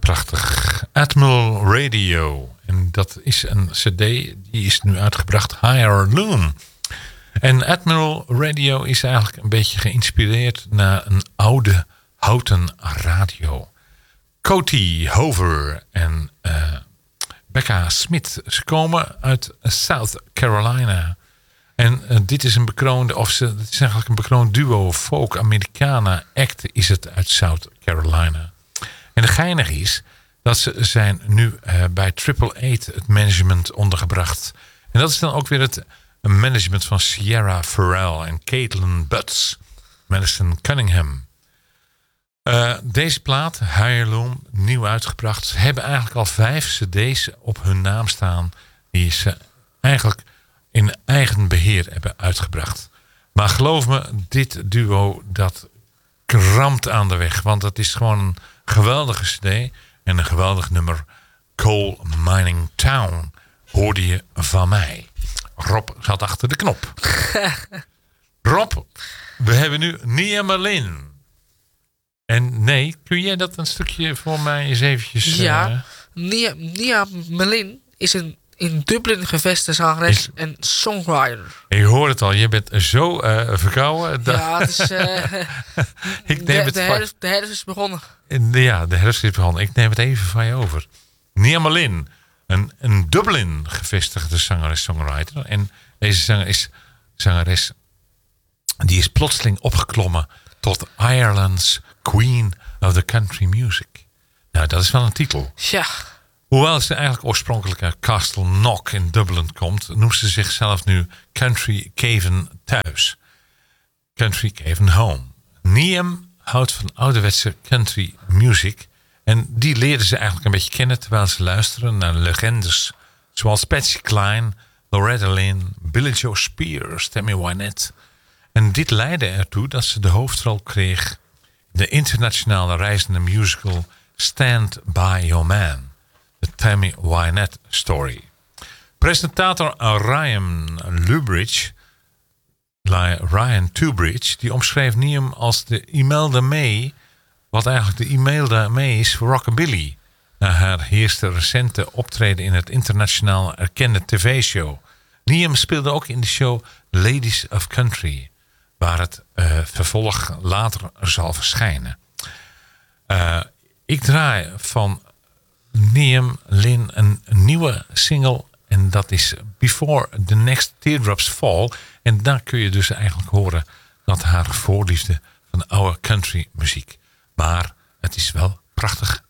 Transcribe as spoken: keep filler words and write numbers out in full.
prachtig. Admiral Radio. En dat is een cd, die is nu uitgebracht. Higher Loom. En Admiral Radio is eigenlijk een beetje geïnspireerd naar een oude houten radio. Coty Hover en uh, Becca Smith. Ze komen uit South Carolina. En uh, dit is een bekroonde, of ze, het is eigenlijk een bekroond duo. Folk Americana act is het uit South Carolina. En de geinig is dat ze zijn nu uh, bij Triple Eight het management ondergebracht. En dat is dan ook weer het management van Sierra Farrell en Caitlin Butts. Madison Cunningham. Uh, deze plaat, Heirloom, nieuw uitgebracht. Ze hebben eigenlijk al vijf cd's op hun naam staan. Die ze eigenlijk in eigen beheer hebben uitgebracht. Maar geloof me, dit duo dat kramt aan de weg. Want het is gewoon een geweldige cd en een geweldig nummer. Coal Mining Town hoorde je van mij. Rob zat achter de knop. Rob, we hebben nu Nia Merlin. En nee, kun jij dat een stukje voor mij eens eventjes... Ja, uh... Nia, Nia Merlin is een in Dublin gevestigde zangeres is... en songwriter. Je hoort het al, je bent zo uh, verkouden. Ja, het is... Uh, Ik neem de, het de, herfst, de herfst is begonnen. Ja, de herfst is begonnen. Ik neem het even van je over. Nia Merlin, een, een Dublin gevestigde zangeres-songwriter. En deze zanger is, zangeres, die is plotseling opgeklommen tot Ireland's Queen of the Country Music. Nou, dat is wel een titel. Ja. Hoewel ze eigenlijk oorspronkelijk uit Castle Knock in Dublin komt, noemt ze zichzelf nu Country Cavan thuis. Country Cavan Home. Niam houdt van ouderwetse country music. En die leerden ze eigenlijk een beetje kennen terwijl ze luisteren naar legendes zoals Patsy Cline, Loretta Lynn, Billy Joe Spears, Tammy Wynette. En dit leidde ertoe dat ze de hoofdrol kreeg in de internationale reizende musical Stand By Your Man. De Tammy Wynette Story. Presentator Ryan Lubridge, Ryan Tubridge, die omschreef Niam als de Imelda May, wat eigenlijk de Imelda May is voor rockabilly. Na haar eerste recente optreden in het internationaal erkende tv-show. Niam speelde ook in de show Ladies of Country, waar het uh, vervolg later zal verschijnen. Uh, ik draai van Niam Lynn een, een nieuwe single en dat is Before the Next Teardrops Fall. En daar kun je dus eigenlijk horen dat haar voorliefde van oude country muziek. Maar het is wel prachtig